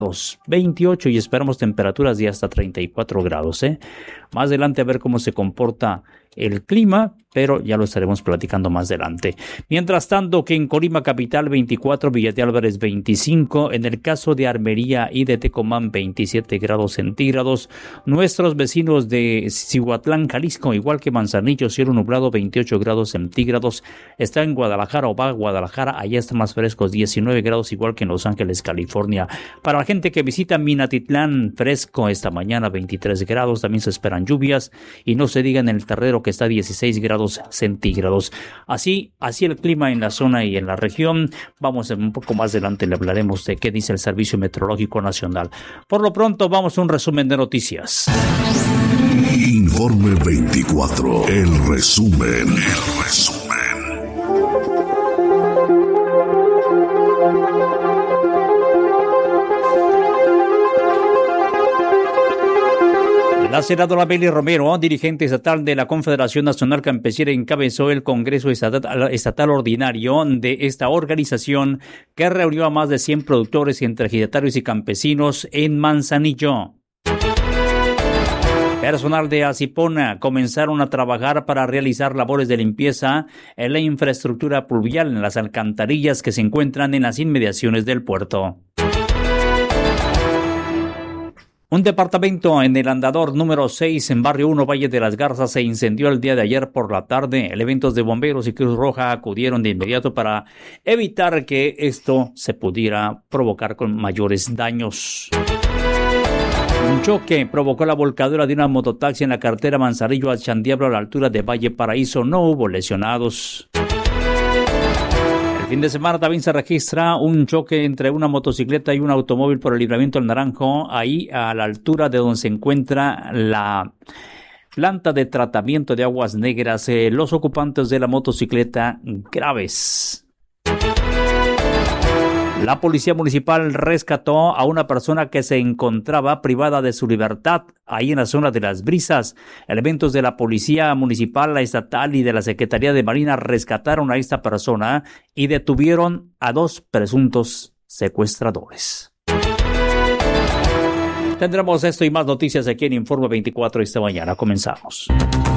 28 y esperamos temperaturas de hasta 34 grados. Más adelante a ver cómo se comporta el clima, pero ya lo estaremos platicando más adelante. Mientras tanto, que en Colima capital 24, Villa de Álvarez 25, en el caso de Armería y de Tecomán 27 grados centígrados. Nuestros vecinos de Cihuatlán, Jalisco, igual que Manzanillo, cielo nublado 28 grados centígrados. Está en Guadalajara o va a Guadalajara, allá está más frescos 19 grados, igual que en Los Ángeles, California. Para la gente que visita Minatitlán, fresco esta mañana 23 grados, también se esperan lluvias y no se diga en el Terrero que está 16 grados centígrados. Así el clima en la zona y en la región. Vamos un poco más adelante, le hablaremos de qué dice el Servicio Meteorológico Nacional. Por lo pronto, vamos a un resumen de noticias. Informe 24, el resumen. La senadora Beli Romero, dirigente estatal de la Confederación Nacional Campesina, encabezó el Congreso Estatal Ordinario de esta organización que reunió a más de 100 productores entre ejidatarios y campesinos en Manzanillo. Personal de Acipona comenzaron a trabajar para realizar labores de limpieza en la infraestructura pluvial en las alcantarillas que se encuentran en las inmediaciones del puerto. Un departamento en el andador número 6 en Barrio 1, Valle de las Garzas, se incendió el día de ayer por la tarde. Elementos de bomberos y Cruz Roja acudieron de inmediato para evitar que esto se pudiera provocar con mayores daños. Un choque provocó la volcadura de una mototaxi en la carretera Manzanillo a Chandiablo a la altura de Valle Paraíso. No hubo lesionados. Fin de semana también se registra un choque entre una motocicleta y un automóvil por el Libramiento del Naranjo, ahí a la altura de donde se encuentra la planta de tratamiento de aguas negras. Los ocupantes de la motocicleta graves. La policía municipal rescató a una persona que se encontraba privada de su libertad ahí en la zona de Las Brisas. Elementos de la policía municipal, la estatal y de la Secretaría de Marina rescataron a esta persona y detuvieron a 2 presuntos secuestradores. Tendremos esto y más noticias aquí en Informe 24 esta mañana. Comenzamos.